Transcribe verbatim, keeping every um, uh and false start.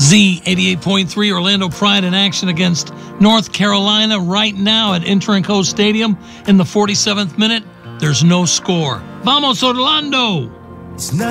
Z eighty-eight point three, Orlando Pride in action against North Carolina right now at Inter-Inco Stadium in the forty-seventh minute. There's no score. Vamos, Orlando!